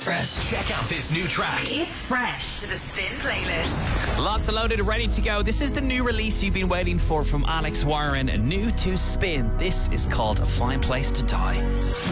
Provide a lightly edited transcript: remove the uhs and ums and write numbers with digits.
It's fresh. Check out this new track. It's fresh to the Spin playlist. Locked and loaded, ready to go. This is the new release you've been waiting for from Alex Warren, new to Spin. This is called A Fine Place to Die.